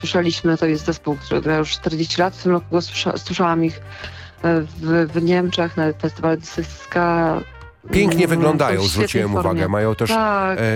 słyszeliśmy, to jest zespół, który gra już 40 lat, w tym roku go słyszałam ich w Niemczech na festiwalu Dysyska. Pięknie Są wyglądają, w świetnej zwróciłem formie. uwagę. Mają też Tak.